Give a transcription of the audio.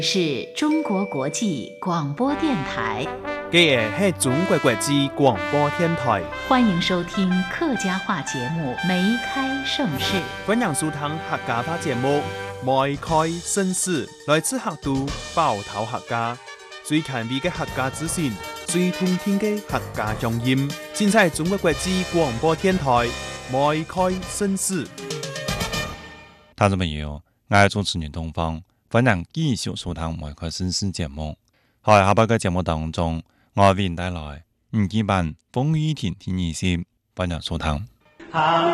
是中国国际广播电台。 这个是中国国际广播电台。 欢迎收听客家话节目《梅开盛世》。 欢迎收听客家话节目《梅开盛世》，来自客都包头客家，最权威的客家资讯，最通听的客家乡音，尽在中国国际广播电台《梅开盛世》。 听众朋友，我係主持人東方，歡迎繼續收聽《梅開盛世》節目。喺下半個節目當中，我為您帶來吳基版風雨田天意線，歡迎收聽。